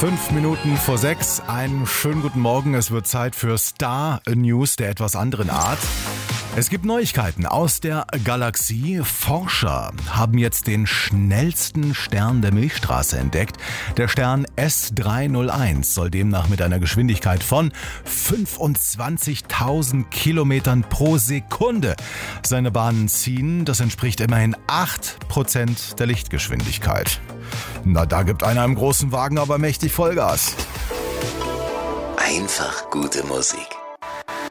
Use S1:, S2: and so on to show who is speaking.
S1: 5:05. Einen schönen guten Morgen. Es wird Zeit für Star News der etwas anderen Art. Es gibt Neuigkeiten aus der Galaxie. Forscher haben jetzt den schnellsten Stern der Milchstraße entdeckt. Der Stern S301 soll demnach mit einer Geschwindigkeit von 25.000 Kilometern pro Sekunde seine Bahnen ziehen. Das entspricht immerhin 8% der Lichtgeschwindigkeit. Na, da gibt einer im großen Wagen aber mächtig Vollgas.
S2: Einfach gute Musik.